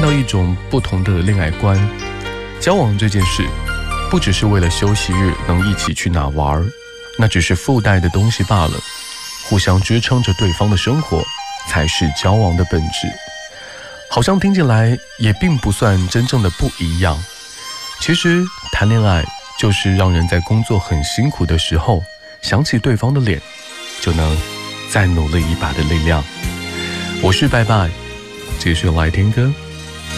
到一种不同的恋爱观。交往这件事不只是为了休息日能一起去哪玩，那只是附带的东西罢了。互相支撑着对方的生活才是交往的本质。好像听起来也并不算真正的不一样。其实谈恋爱就是让人在工作很辛苦的时候想起对方的脸，就能再努力一把的力量。我是拜拜，继续来听歌。